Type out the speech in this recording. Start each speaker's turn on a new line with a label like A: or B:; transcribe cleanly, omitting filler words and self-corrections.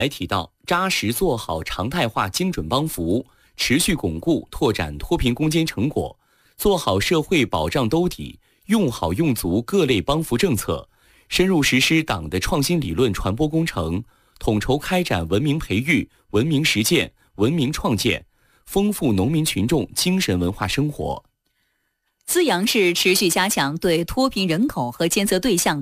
A: 还提到，扎实做好常态化精准帮扶，持续巩固拓展脱贫攻坚成果，做好社会保障兜底，用好用足各类帮扶政策，深入实施党的创新理论传播工程，统筹开展文明培育、文明实践、文明创建，丰富农民群众精神文化生活。
B: 资阳市持续加强对脱贫人口和监测对象